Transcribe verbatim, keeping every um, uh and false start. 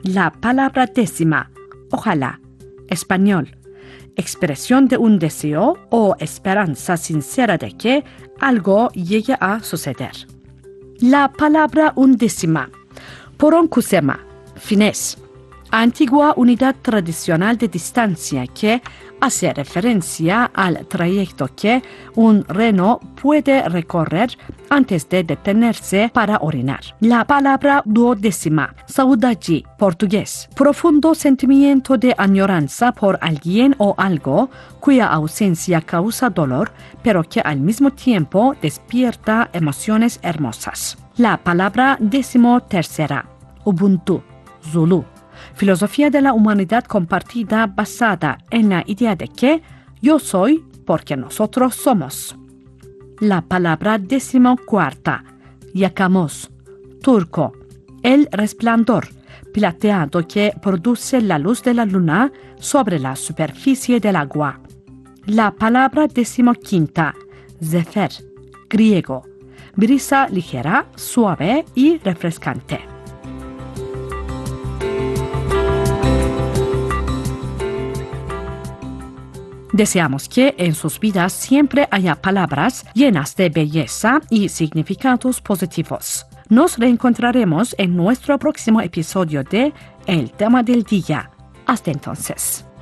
La palabra décima, ojalá. Español, expresión de un deseo o esperanza sincera de que algo llegue a suceder. La palabra undécima, poronkusema, finés. Antigua unidad tradicional de distancia que hace referencia al trayecto que un reno puede recorrer antes de detenerse para orinar. La palabra duodécima, saudade, portugués, profundo sentimiento de añoranza por alguien o algo cuya ausencia causa dolor, pero que al mismo tiempo despierta emociones hermosas. La palabra decimotercera, ubuntu, Zulu. Filosofía de la humanidad compartida basada en la idea de que yo soy porque nosotros somos. La palabra decimocuarta, yakamos, turco, el resplandor plateado que produce la luz de la luna sobre la superficie del agua. La palabra decimoquinta, zefer, griego, brisa ligera, suave y refrescante. Deseamos que en sus vidas siempre haya palabras llenas de belleza y significados positivos. Nos reencontraremos en nuestro próximo episodio de El tema del día. Hasta entonces.